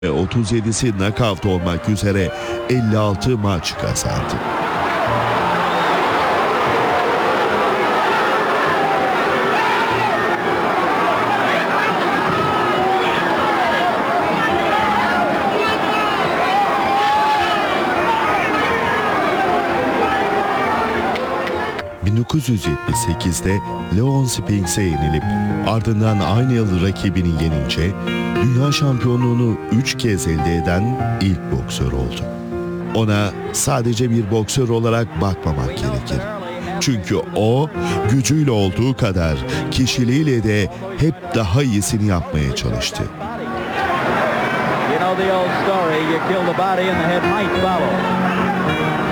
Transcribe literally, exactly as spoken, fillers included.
otuz yedisi knockout olmak üzere elli altı maç kazandı. bin dokuz yüz yetmiş sekizde Leon Spinks'e yenilip ardından aynı yıl rakibini yenince dünya şampiyonluğunu üç kez elde eden ilk boksör oldu. Ona sadece bir boksör olarak bakmamak gerekir. Çünkü o gücüyle olduğu kadar kişiliğiyle de hep daha iyisini yapmaya çalıştı. You know the old story, you kill the body and the head might follow.